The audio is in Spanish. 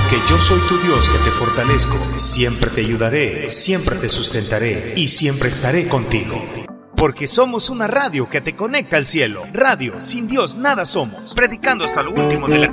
Porque yo soy tu Dios que te fortalezco, siempre te ayudaré, siempre te sustentaré y siempre estaré contigo. Porque somos una radio que te conecta al cielo. Radio, sin Dios nada somos. Predicando hasta lo último de la